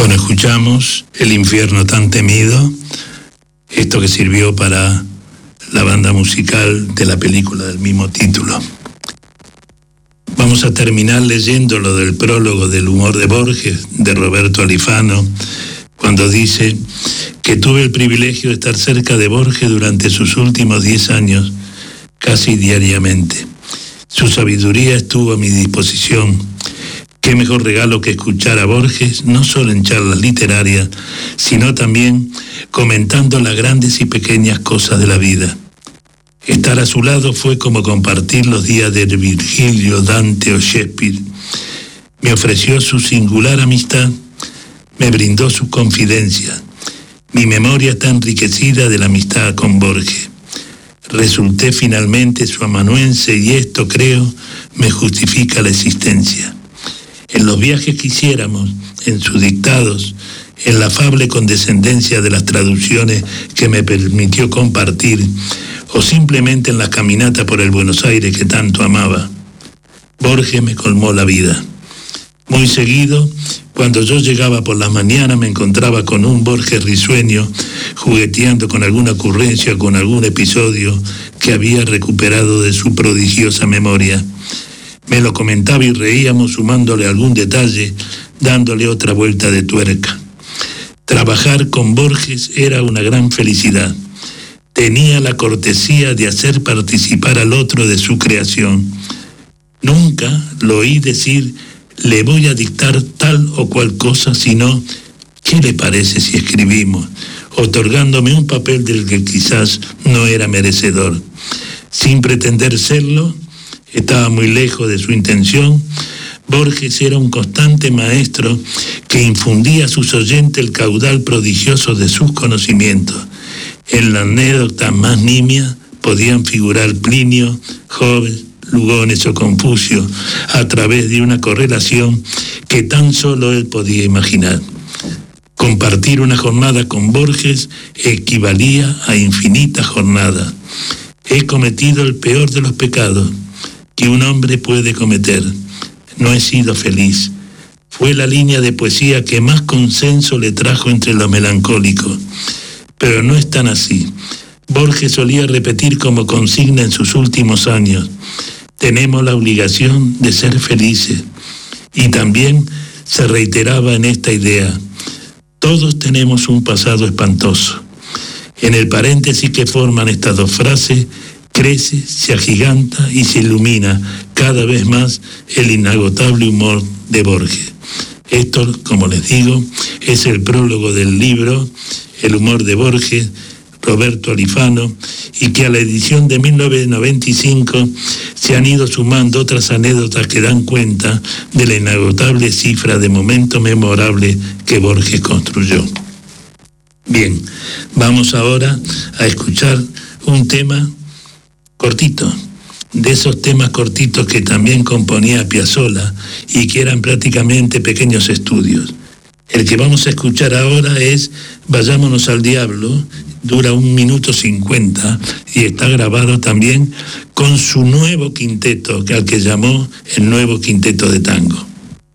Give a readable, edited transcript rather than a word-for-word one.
Bueno, escuchamos El infierno tan temido, esto que sirvió para la banda musical de la película del mismo título. Vamos a terminar leyendo lo del prólogo del humor de Borges, de Roberto Alifano, cuando dice que tuve el privilegio de estar cerca de Borges durante sus últimos 10 años, casi diariamente. Su sabiduría estuvo a mi disposición. Qué mejor regalo que escuchar a Borges, no solo en charlas literarias, sino también comentando las grandes y pequeñas cosas de la vida. Estar a su lado fue como compartir los días de Virgilio, Dante o Shakespeare. Me ofreció su singular amistad, me brindó su confidencia. Mi memoria está enriquecida de la amistad con Borges. Resulté finalmente su amanuense y esto, creo, me justifica la existencia. En los viajes que hiciéramos, en sus dictados, en la afable condescendencia de las traducciones que me permitió compartir, o simplemente en las caminatas por el Buenos Aires que tanto amaba, Borges me colmó la vida. Muy seguido, cuando yo llegaba por las mañanas, me encontraba con un Borges risueño, jugueteando con alguna ocurrencia, con algún episodio que había recuperado de su prodigiosa memoria. Me lo comentaba y reíamos sumándole algún detalle, dándole otra vuelta de tuerca. Trabajar con Borges era una gran felicidad. Tenía la cortesía de hacer participar al otro de su creación. Nunca lo oí decir, le voy a dictar tal o cual cosa, sino, ¿qué le parece si escribimos? Otorgándome un papel del que quizás no era merecedor. Sin pretender serlo, estaba muy lejos de su intención. Borges era un constante maestro que infundía a sus oyentes el caudal prodigioso de sus conocimientos. En la anécdota más nimia podían figurar Plinio, Hobbes, Lugones o Confucio, a través de una correlación que tan solo él podía imaginar. Compartir una jornada con Borges equivalía a infinitas jornadas. He cometido el peor de los pecados que un hombre puede cometer. No he sido feliz. Fue la línea de poesía que más consenso le trajo entre los melancólicos. Pero no es tan así. Borges solía repetir como consigna en sus últimos años: tenemos la obligación de ser felices. Y también se reiteraba en esta idea: todos tenemos un pasado espantoso. En el paréntesis que forman estas dos frases, crece, se agiganta y se ilumina cada vez más el inagotable humor de Borges. Esto, como les digo, es el prólogo del libro El humor de Borges, Roberto Alifano, y que a la edición de 1995 se han ido sumando otras anécdotas que dan cuenta de la inagotable cifra de momentos memorables que Borges construyó. Bien, vamos ahora a escuchar un tema cortito, de esos temas cortitos que también componía Piazzolla y que eran prácticamente pequeños estudios. El que vamos a escuchar ahora es Vayámonos al Diablo, dura 1 minuto 50 y está grabado también con su nuevo quinteto, al que llamó el Nuevo Quinteto de Tango.